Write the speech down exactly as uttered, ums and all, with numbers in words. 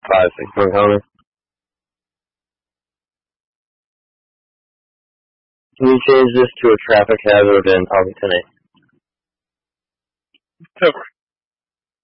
five six one Connor. Can you change this to a traffic hazard in Arlington? Cover.